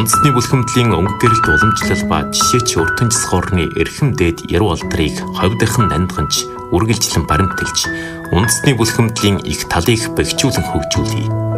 Үндэсний бүлхэмдлийн өнгө гэрэлт уламжлал ба жишээч өртөнч схорны эрхэм дээд яруу алдрыг ховдохон нандганч үргэлжлэн баримтэлж үндэсний бүлхэмдлийн их талыг бэхжүүлэн хөгжүүлье.